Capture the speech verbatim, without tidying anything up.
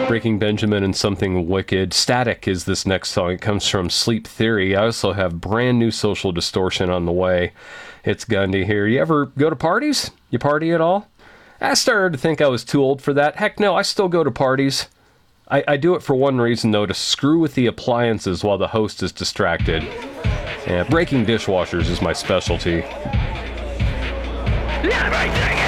Breaking Benjamin and Something Wicked. Static is this next song. It comes from Sleep Theory. I also have brand new Social Distortion on the way. It's Gundy here. You ever go to parties? You party at all? I started to think I was too old for that. Heck no, I still go to parties. I, I do it for one reason, though, to screw with the appliances while the host is distracted. Yeah, breaking dishwashers is my specialty. Everything